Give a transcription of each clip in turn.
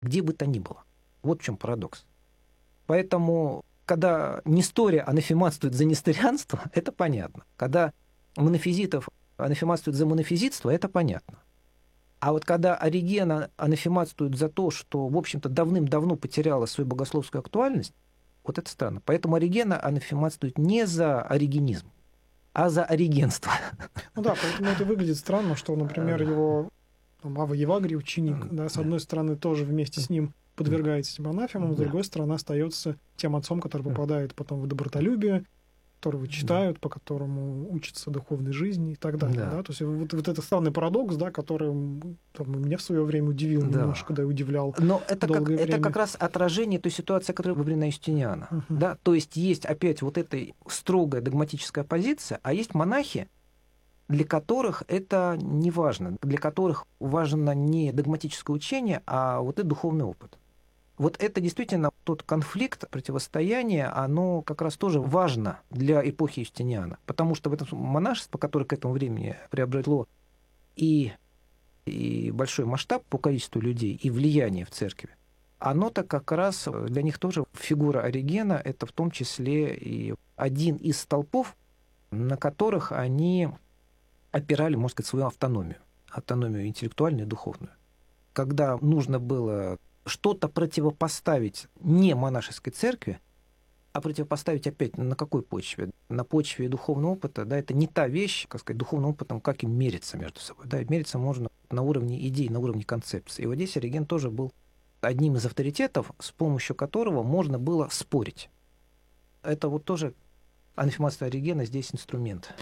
где бы то ни было. Вот в чем парадокс. Поэтому, когда Нестория анафематствует за несторианство, это понятно. Когда монофизитов анафематствует за монофизитство, это понятно. А вот когда Оригена анафематствует за то, что, в общем-то, давным-давно потеряла свою богословскую актуальность, вот это странно. Поэтому Оригена анафематствует не за оригенизм, а за оригенство. Ну да, поэтому это выглядит странно, что, например, его Ава Евагрий, ученик, да, с одной стороны, тоже вместе с ним подвергается этим анафемам, с другой стороны, остается тем отцом, который попадает потом в добротолюбие, которого читают, по которому учатся духовной жизни и так далее. Да. То есть вот это странный парадокс, да, который меня в свое время удивил немножко, когда удивлял. Но это как раз отражение той ситуации, которая во времена Юстиниана. Да? То есть есть опять вот эта строгая догматическая позиция, а есть монахи, для которых это не важно, для которых важно не догматическое учение, а вот этот духовный опыт. Вот это действительно тот конфликт, противостояние, оно как раз тоже важно для эпохи Юстиниана, потому что в этом монашество, которое к этому времени приобрело и большой масштаб по количеству людей, и влияние в церкви, оно-то как раз для них тоже фигура Оригена, это в том числе и один из столпов, на которых они опирали, можно сказать, свою автономию интеллектуальную и духовную. Когда нужно было что-то противопоставить не монашеской церкви, а противопоставить опять на какой почве? На почве духовного опыта, да, это не та вещь, как сказать, духовным опытом, как им мериться между собой. Да, мериться можно на уровне идей, на уровне концепции. И вот здесь Ориген тоже был одним из авторитетов, с помощью которого можно было спорить. Это вот тоже анафематство Оригена здесь инструмент.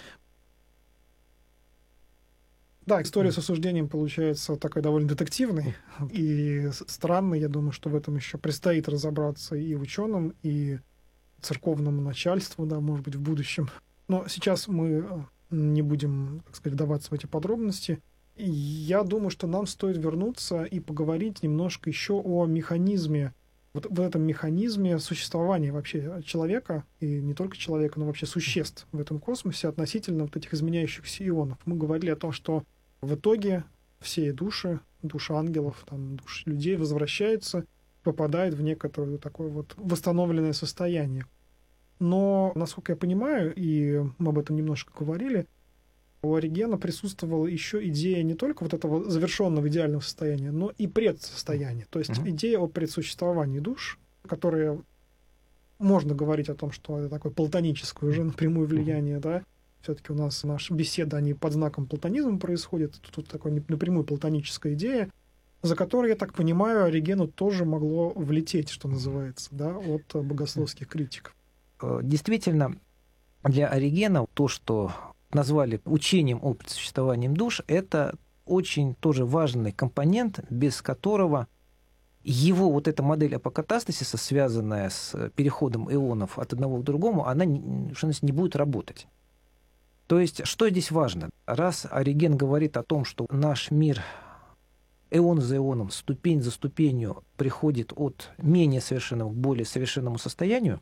Да, история с осуждением получается такой довольно детективной и странной. Я думаю, что в этом еще предстоит разобраться и ученым, и церковному начальству, да, может быть, в будущем. Но сейчас мы не будем, так сказать, вдаваться в эти подробности. Я думаю, что нам стоит вернуться и поговорить немножко еще о механизме, вот в этом механизме существования вообще человека, и не только человека, но вообще существ в этом космосе относительно вот этих изменяющихся ионов. Мы говорили о том, что в итоге все души ангелов, души людей возвращаются, попадают в некоторое такое вот восстановленное состояние. Но, насколько я понимаю, и мы об этом немножко говорили, у Оригена присутствовала еще идея не только вот этого завершенного идеального состояния, но и предсостояния. То есть идея о предсуществовании душ, которая можно говорить о том, что это такое платоническое уже напрямую влияние, да. Все-таки у нас наша беседа, они под знаком платонизма происходит. Тут такая напрямую платоническая идея, за которой, я так понимаю, Оригену тоже могло влететь, что называется, да, от богословских критиков. Действительно, для Оригена то, что назвали учением о предсуществовании душ, это очень тоже важный компонент, без которого его вот эта модель апокатастасиса, связанная с переходом ионов от одного к другому, она не будет работать. То есть, что здесь важно? Раз Ориген говорит о том, что наш мир эон за эоном, ступень за ступенью приходит от менее совершенного к более совершенному состоянию,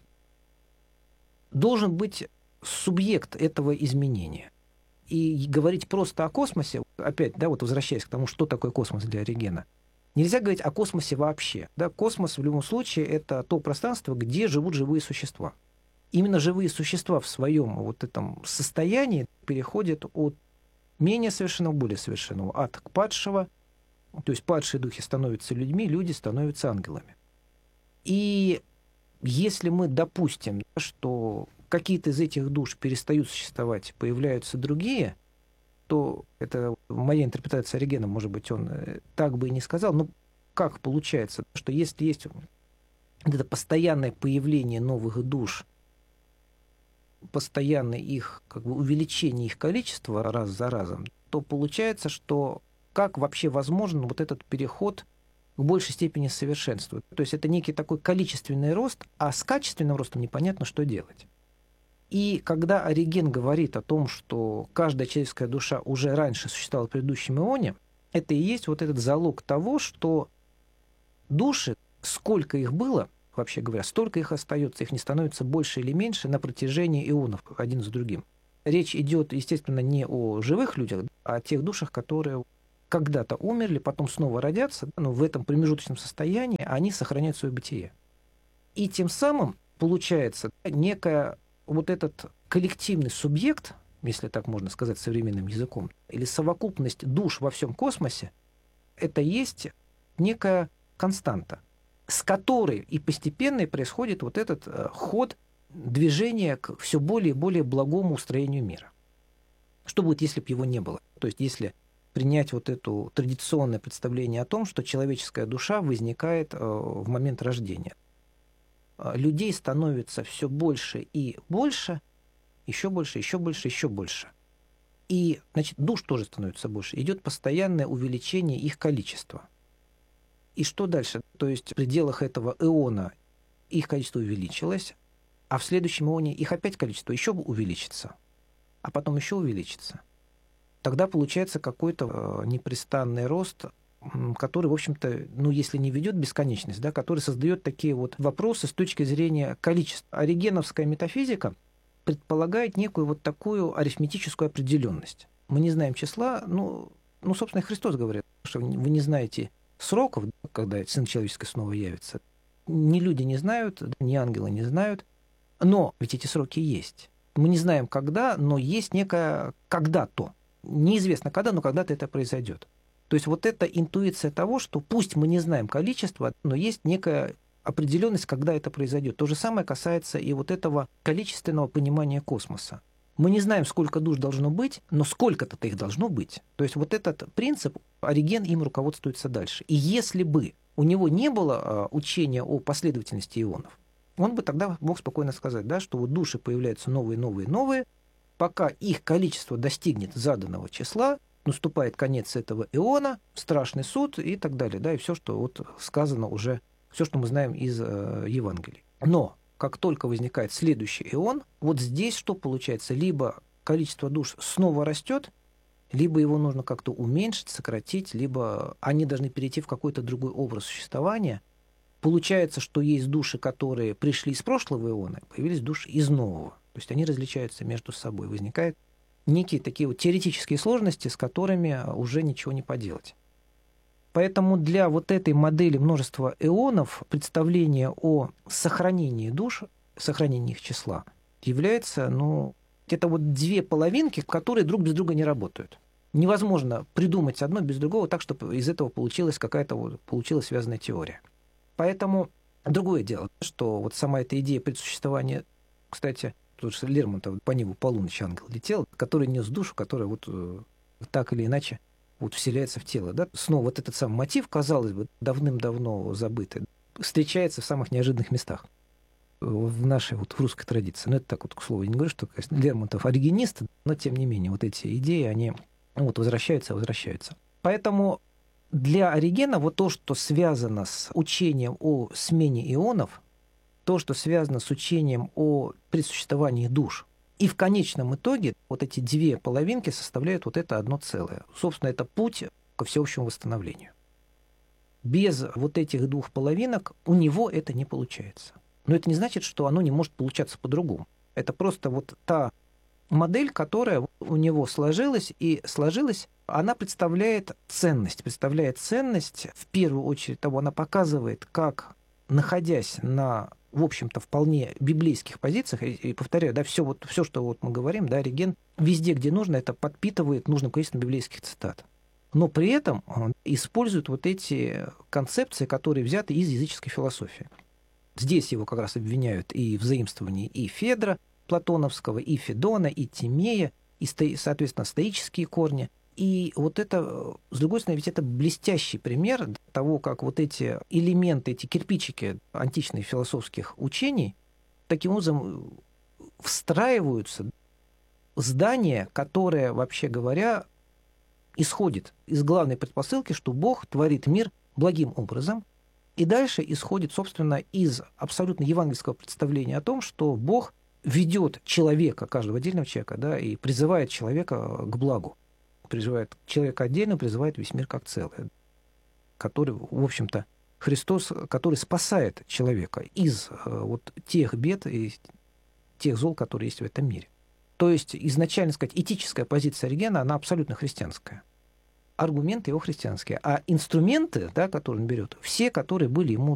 должен быть субъект этого изменения. И говорить просто о космосе, опять, да, вот возвращаясь к тому, что такое космос для Оригена, нельзя говорить о космосе вообще. Да? Космос в любом случае это то пространство, где живут живые существа. Именно живые существа в своем вот этом состоянии переходят от менее совершенного к более совершенного, ад к падшего, то есть падшие духи становятся людьми, люди становятся ангелами. И если мы допустим, что какие-то из этих душ перестают существовать, появляются другие, то это моя интерпретация Оригена, может быть, он так бы и не сказал, но как получается, что если есть это постоянное появление новых душ, постоянное их увеличение их количества раз за разом, то получается, что как вообще возможен вот этот переход к большей степени совершенства. То есть это некий такой количественный рост, а с качественным ростом непонятно, что делать. И когда Ориген говорит о том, что каждая человеческая душа уже раньше существовала в предыдущем ионе, это и есть вот этот залог того, что души, сколько их было, вообще говоря, столько их остается, их не становится больше или меньше на протяжении ионов один за другим. Речь идет, естественно, не о живых людях, а о тех душах, которые когда-то умерли, потом снова родятся, но в этом промежуточном состоянии они сохраняют свое бытие. И тем самым получается некая вот этот коллективный субъект, если так можно сказать современным языком, или совокупность душ во всем космосе, это есть некая константа, с которой и постепенно происходит вот этот ход движения к все более и более благому устроению мира. Что будет, если бы его не было? То есть если принять вот это традиционное представление о том, что человеческая душа возникает в момент рождения. Людей становится все больше и больше, еще больше, еще больше, еще больше. И, значит, душ тоже становится больше. Идет постоянное увеличение их количества. И что дальше? То есть в пределах этого эона их количество увеличилось, а в следующем эоне их опять количество еще увеличится, а потом еще увеличится. Тогда получается какой-то непрестанный рост, который, в общем-то, ну, если не ведет бесконечность, да, который создает такие вот вопросы с точки зрения количества. Оригеновская метафизика предполагает некую вот такую арифметическую определенность. Мы не знаем числа, собственно, Христос говорит, что вы не знаете сроков, когда Сын Человеческий снова явится. Ни люди не знают, ни ангелы не знают, но ведь эти сроки есть. Мы не знаем, когда, но есть некое когда-то. Неизвестно когда, но когда-то это произойдет. То есть вот эта интуиция того, что пусть мы не знаем количество, но есть некая определенность, когда это произойдет. То же самое касается и вот этого количественного понимания космоса. Мы не знаем, сколько душ должно быть, но сколько-то их должно быть. То есть вот этот принцип, Ориген им руководствуется дальше. И если бы у него не было учения о последовательности ионов, он бы тогда мог спокойно сказать, да, что вот души появляются новые, новые, новые, пока их количество достигнет заданного числа, наступает конец этого эона, страшный суд и так далее, да, и все, что вот сказано уже, все, что мы знаем из Евангелий. Но как только возникает следующий эон, вот здесь что получается? Либо количество душ снова растет, либо его нужно как-то уменьшить, сократить, либо они должны перейти в какой-то другой образ существования. Получается, что есть души, которые пришли из прошлого эона, появились души из нового. То есть они различаются между собой. Возникают некие такие вот теоретические сложности, с которыми уже ничего не поделать. Поэтому для вот этой модели множества эонов представление о сохранении душ, сохранении их числа, является, это вот две половинки, которые друг без друга не работают. Невозможно придумать одно без другого так, чтобы из этого получилась связанная теория. Поэтому другое дело, что вот сама эта идея предсуществования, кстати, тут же Лермонтов по небу полуночи ангел летел, который нес душу, которая вот так или иначе вот вселяется в тело. Да? Снова вот этот самый мотив, казалось бы, давным-давно забытый, встречается в самых неожиданных местах в нашей вот в русской традиции. Это так вот, к слову, я не говорю, что, конечно, Лермонтов оригинист, но тем не менее вот эти идеи, они вот возвращаются. Поэтому для Оригена вот то, что связано с учением о смене ионов, то, что связано с учением о предсуществовании душ, и в конечном итоге вот эти две половинки составляют вот это одно целое. Собственно, это путь ко всеобщему восстановлению. Без вот этих двух половинок у него это не получается. Но это не значит, что оно не может получаться по-другому. Это просто вот та модель, которая у него сложилась, она представляет ценность. В первую очередь того, она показывает, как, находясь на, в общем-то, вполне библейских позициях, и повторяю, да, все, что вот мы говорим, да, Ориген везде, где нужно, это подпитывает нужным количеством библейских цитат. Но при этом он использует вот эти концепции, которые взяты из языческой философии. Здесь его как раз обвиняют и в заимствовании и Федра Платоновского, и Федона, и Тимея, и, соответственно, стоические корни. И вот это, с другой стороны, ведь это блестящий пример того, как вот эти элементы, эти кирпичики античных философских учений таким образом встраиваются в здание, которое, вообще говоря, исходит из главной предпосылки, что Бог творит мир благим образом, и дальше исходит, собственно, из абсолютно евангельского представления о том, что Бог ведет человека, каждого отдельного человека, да, и призывает человека к благу. Призывает человека отдельно, призывает весь мир как целое, который, в общем-то, Христос, который спасает человека из вот тех бед и тех зол, которые есть в этом мире. То есть изначально, сказать, этическая позиция Оригена, она абсолютно христианская. аргументы его христианские. А инструменты, да, которые он берет, все, которые были ему